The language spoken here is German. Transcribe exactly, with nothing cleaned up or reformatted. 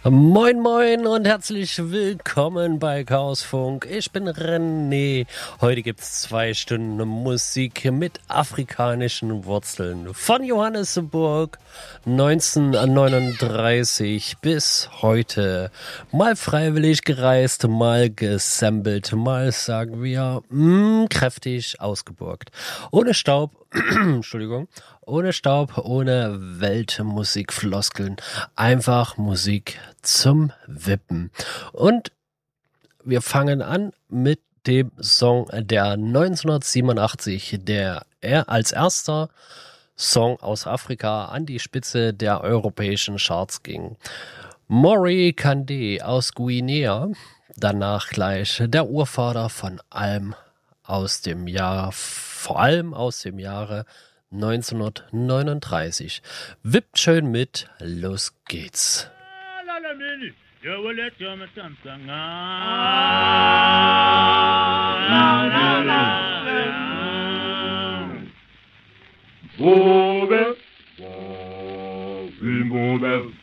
Moin moin und herzlich willkommen bei Chaosfunk. Ich bin René. Heute gibt's zwei Stunden Musik mit afrikanischen Wurzeln. Von Johannesburg neunzehnhundertneununddreißig bis heute. Mal freiwillig gereist, mal gesampelt, mal sagen wir mh, kräftig ausgeburgt. Ohne Staub, Entschuldigung, ohne Staub, ohne Weltmusikfloskeln. Einfach Musik zum Wippen. Und wir fangen an mit dem Song, der neunzehnhundertsiebenundachtzig, der er als erster Song aus Afrika an die Spitze der europäischen Charts ging. Maury Kandé aus Guinea, danach gleich der Urvater von allem aus dem Jahr, vor allem aus dem Jahre neunzehnhundertneununddreißig. Wippt schön mit, los geht's. Move it, move it.